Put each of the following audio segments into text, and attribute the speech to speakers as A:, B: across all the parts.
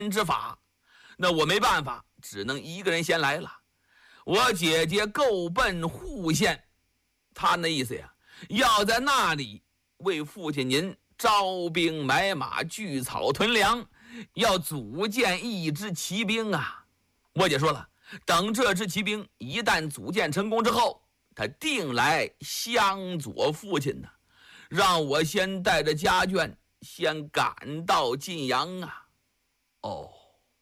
A: 之法，那我没办法，只能一个人先来了。我姐姐够奔户县，她那意思呀，要在那里为父亲您招兵买马，聚草屯粮，要组建一支骑兵啊。我姐说了，等这支骑兵一旦组建成功之后，她定来相佐父亲呢，让我先带着家眷先赶到晋阳啊。哦，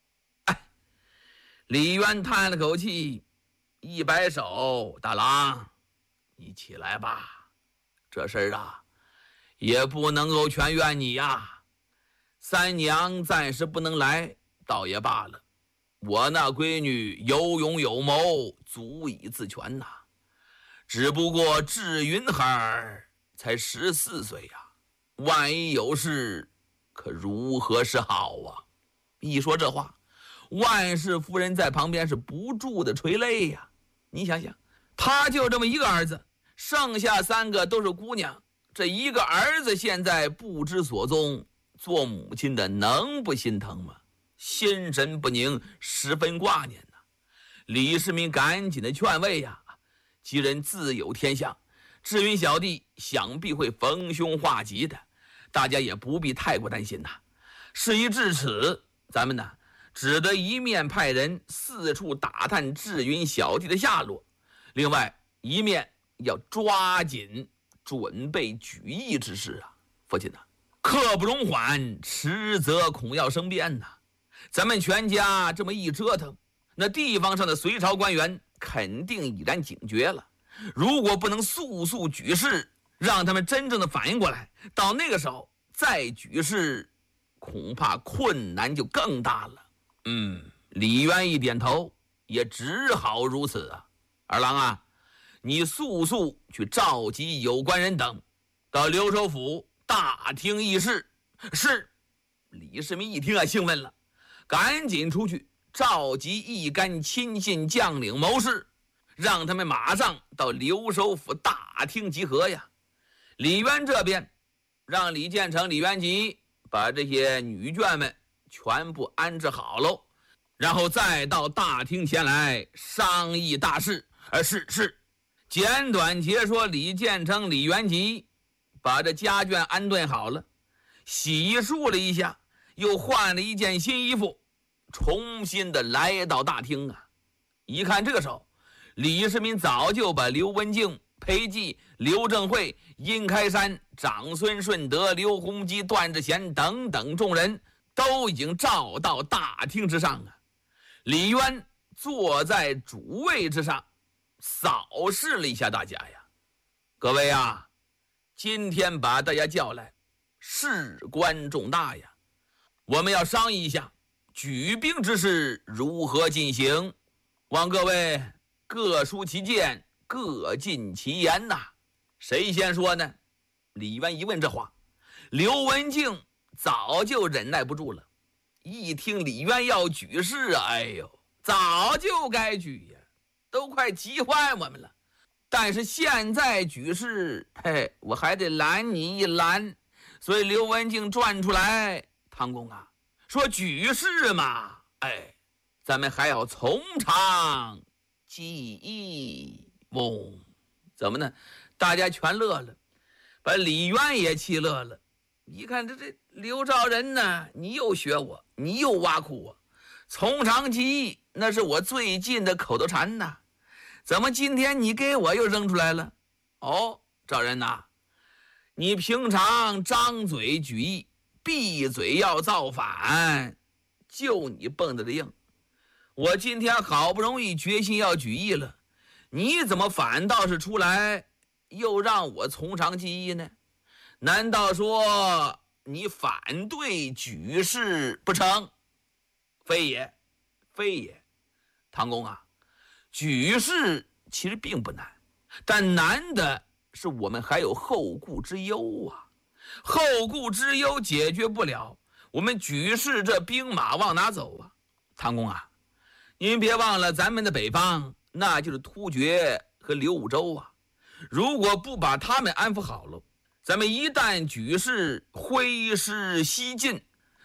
A: 李渊叹了口气，一摆手，大郎，你起来吧，这事儿啊也不能够全怨你呀。三娘暂时不能来倒也罢了，我那闺女有勇有谋，足以自全呐。只不过智云孩才14岁呀，万一有事可如何是好啊。一说这话，万氏夫人在旁边是不住的垂泪呀。你想想，他就这么一个儿子，剩下3个都是姑娘，这一个儿子现在不知所踪，做母亲的能不心疼吗？心神不宁，十分挂念呐。李世民赶紧的劝慰呀，吉人自有天相，智云小弟想必会逢凶化吉的，大家也不必太过担心呐。事已至此，咱们呢只得一面派人四处打探智云小弟的下落，另外一面要抓紧准备举义之事啊。父亲呐，刻不容缓，迟则恐要生变呐。咱们全家这么一折腾，那地方上的隋朝官员肯定已然警觉了。如果不能速速举事，让他们真正的反应过来，到那个时候再举事，恐怕困难就更大了。李渊一点头，也只好如此啊。二郎啊，你速速去召集有关人等到留守府大厅议事。是。李世民一听啊，兴奋了，赶紧出去召集一干亲信将领谋士，让他们马上到留守府大厅集合呀。李渊这边让李建成、李元吉把这些女眷们全部安置好喽，然后再到大厅前来商议大事。是。简短截说，李建成、李元吉把这家眷安顿好了，洗漱了一下，又换了一件新衣服，重新的来到大厅啊。一看这个时候，李世民早就把刘文静、裴寂、刘正会、殷开山、长孙顺德、刘洪基、段志贤等等众人都已经召到大厅之上啊。李渊坐在主位之上，扫视了一下大家呀。各位啊，今天把大家叫来，事关重大呀，我们要商议一下举兵之事如何进行，望各位各抒其见，各尽其言呐。谁先说呢？李渊一问这话，刘文静早就忍耐不住了，一听李渊要举事啊，哎呦，早就该举呀，都快急坏我们了。但是现在举事，我还得拦你一拦。所以刘文静转出来，唐公啊，说举事嘛，咱们还要从长计议。怎么呢？大家全乐了，把李渊也气乐了。一看这刘兆仁呢，你又学我，你又挖苦我，从长计议那是我最近的口头禅呐，怎么今天你给我又扔出来了？兆仁呐，你平常张嘴举义，闭嘴要造反，就你蹦跶的硬。我今天好不容易决心要举义了，你怎么反倒是出来又让我从长计议呢？难道说你反对举事不成？非也，非也。唐公啊，举事其实并不难，但难的是我们还有后顾之忧啊。后顾之忧解决不了，我们举事这兵马往哪走啊？唐公啊，您别忘了咱们的北方那就是突厥和刘武周啊，如果不把他们安抚好了，咱们一旦举事挥师西进，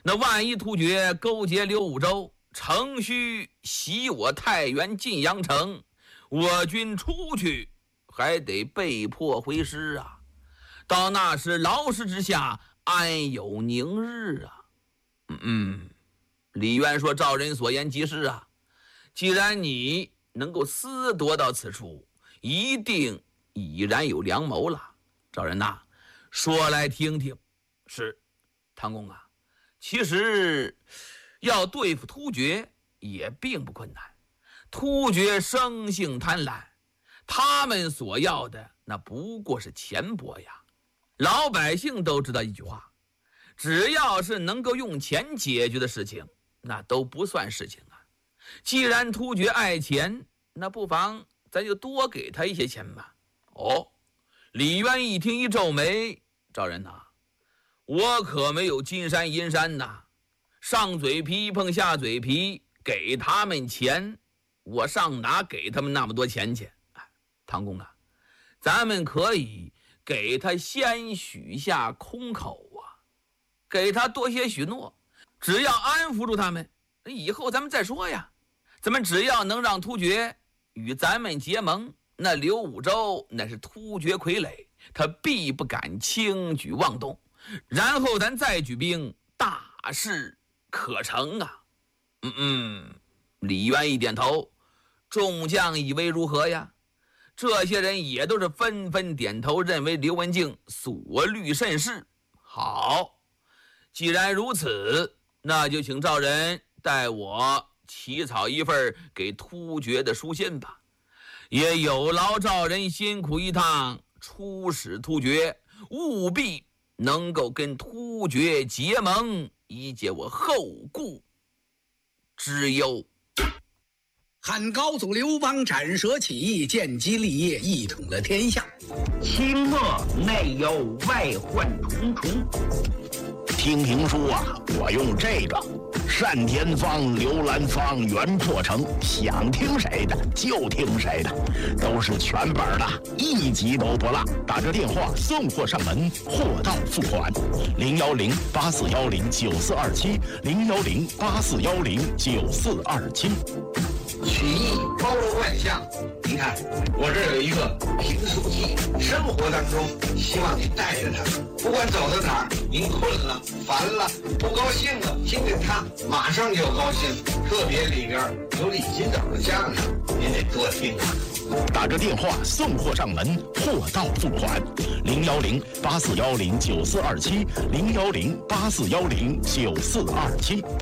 A: 那万一突厥勾结刘武周，乘虚袭我太原晋阳城，我军出去还得被迫回师啊！到那时劳师之下，安有宁日啊？李渊说：“赵人所言极是啊！既然你能够私夺到此处，一定已然有良谋了。赵人呐，说来听听。”是，唐公啊，其实要对付突厥也并不困难。突厥生性贪婪，他们所要的那不过是钱帛呀。老百姓都知道一句话，只要是能够用钱解决的事情，那都不算事情啊。既然突厥爱钱，那不妨咱就多给他一些钱吧。哦，李渊一听一皱眉：“赵人呐，我可没有金山银山呐，上嘴皮碰下嘴皮，给他们钱，我上哪给他们那么多钱去？唐公啊，咱们可以给他先许下空口啊，给他多些许诺，只要安抚住他们，以后咱们再说呀。咱们只要能让突厥与咱们结盟，那刘武周那是突厥傀儡，他必不敢轻举妄动，然后咱再举兵，大事可成啊！”李渊一点头，众将以为如何呀？这些人也都是纷纷点头，认为刘文静所虑甚是。好，既然如此，那就请赵人带我起草一份给突厥的书信吧。也有劳赵人辛苦一趟，出使突厥，务必能够跟突厥结盟，以解我后顾之忧。
B: 汉高祖刘邦斩蛇起义，建基立业，一统了天下。
C: 清末内忧外患重重。听评书啊，我用这个单田芳、刘兰芳、袁破城，想听谁的就听谁的，都是全本的，一集都不落。打这电话送货上门，货到付款。010-8410-9427，010-8410-9427。
D: 曲艺包罗万象，您看我这儿有一个评书机，生活当中希望您带着它，不管走到哪儿，您困了、烦了、不高兴了，听见它马上就高兴。特别里边有李金斗的相声，您得多听啊。
C: 打着电话送货上门，货到付款。010-8410-9427，010-8410-9427。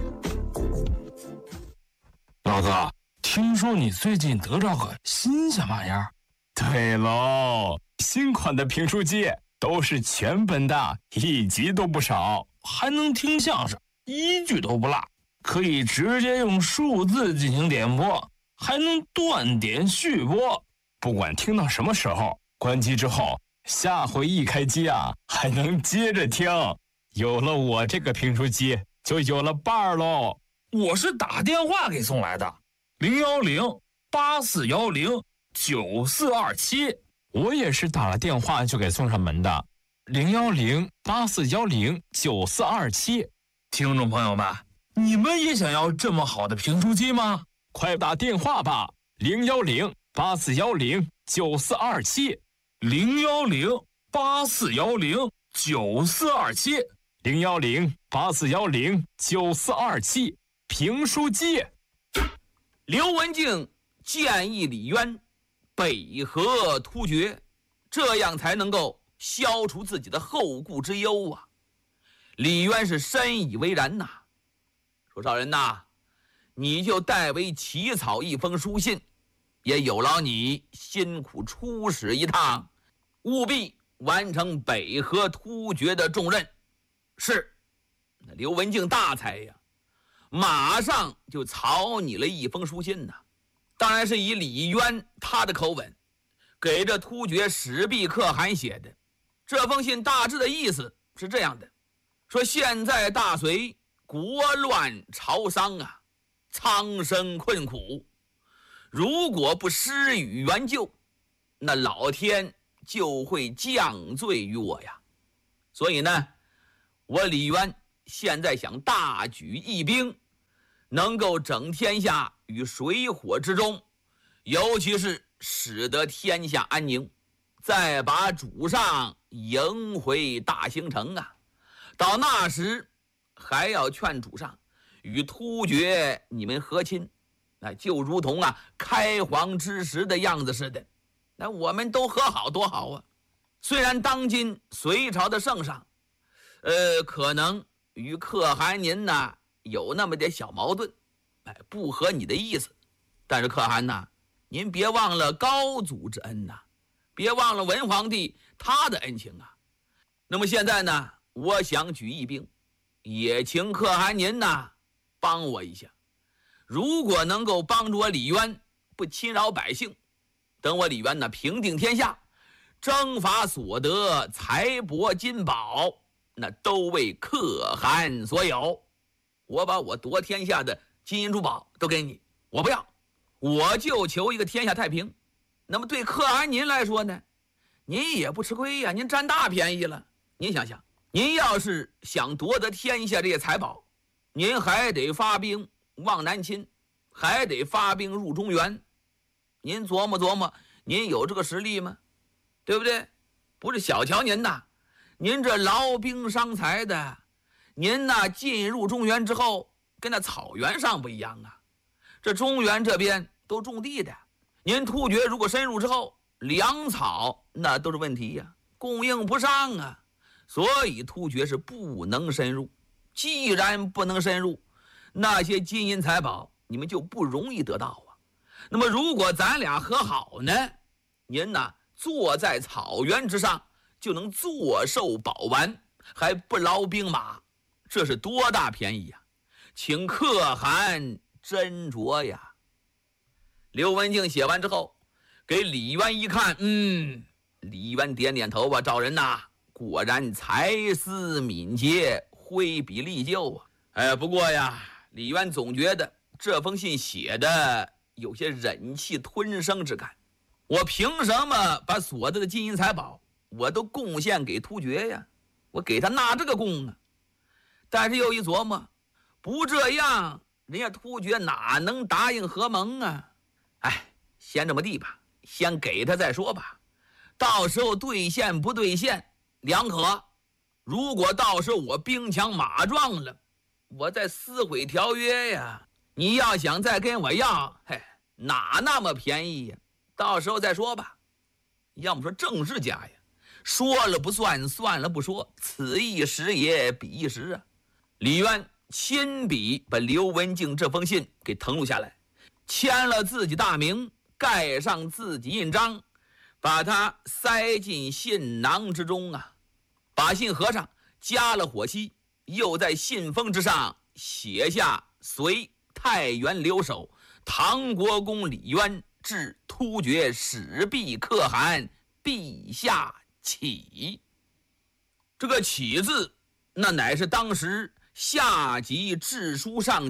E: 老哥，听说你最近得着个新鲜玩意儿？
F: 对喽，新款的评书机都是全本的，一集都不少，
E: 还能听相声，一句都不落，可以直接用数字进行点播，还能断点续播。
F: 不管听到什么时候，关机之后，下回一开机啊，还能接着听。有了我这个评书机，就有了伴儿喽。
E: 我是打电话给送来的，010-8410-9427。
F: 我也是打了电话就给送上门的，010-8410-9427。
E: 听众朋友们，你们也想要这么好的评书机吗？
F: 快打电话吧，010-8410-9427。
E: 010-8410-9427。
F: 010-8410-9427。评书机。
A: 刘文静建议李渊北和突厥，这样才能够消除自己的后顾之忧啊。李渊是深以为然呐，说赵人呐，你就代为起草一封书信，也有劳你辛苦出使一趟，务必完成北和突厥的重任。是，那刘文静大才呀，马上就草拟了一封书信呐，当然是以李渊他的口吻给这突厥史弼可汗写的。这封信大致的意思是这样的，说现在大隋国乱朝丧啊，苍生困苦，如果不施予援救，那老天就会降罪于我呀。所以呢，我李渊现在想大举义兵，能够整天下于水火之中，尤其是使得天下安宁，再把主上迎回大兴城啊。到那时还要劝主上与突厥你们和亲，那就如同开皇之时的样子似的，那我们都和好多好啊。虽然当今隋朝的圣上可能与可汗您有那么点小矛盾，不合你的意思，但是可汗您别忘了高祖之恩别忘了文皇帝他的恩情啊。那么现在呢，我想举义兵，也请可汗您帮我一下。如果能够帮助我李渊不侵扰百姓，等我李渊平定天下，征伐所得财帛金宝，那都为可汗所有。我把我夺天下的金银珠宝都给你，我不要，我就求一个天下太平。那么对可汗您来说呢，您也不吃亏呀，您占大便宜了。您想想，您要是想夺得天下这些财宝，您还得发兵望南侵，还得发兵入中原。您琢磨琢磨，您有这个实力吗？对不对？不是小瞧您您这劳兵伤财的，您进入中原之后，跟那草原上不一样啊。这中原这边都种地的，您突厥如果深入之后，粮草那都是问题呀，供应不上啊。所以突厥是不能深入。既然不能深入，那些金银财宝你们就不容易得到啊。那么如果咱俩和好呢，您坐在草原之上，就能坐受饱玩，还不劳兵马，这是多大便宜呀！请可汗斟酌呀。刘文静写完之后，给李渊一看，李渊点点头赵人果然才思敏捷，挥笔立就不过呀，李渊总觉得这封信写的有些忍气吞声之感。我凭什么把所得的金银财宝我都贡献给突厥呀？我给他纳这个贡啊。但是又一琢磨，不这样人家突厥哪能答应合盟啊？先这么地吧，先给他再说吧。到时候兑现不兑现两可。如果到时候我兵强马壮了，我再撕毁条约呀。你要想再跟我要，哪那么便宜呀？到时候再说吧。要么说政治家呀，说了不算，算了不说，此一时也彼一时啊。李渊亲笔把刘文静这封信给誊录下来，签了自己大名，盖上自己印章，把它塞进信囊之中把信合上，加了火漆，又在信封之上写下隋太原留守唐国公李渊致突厥使毕可汗陛下启。这个启字，那乃是当时下级致书上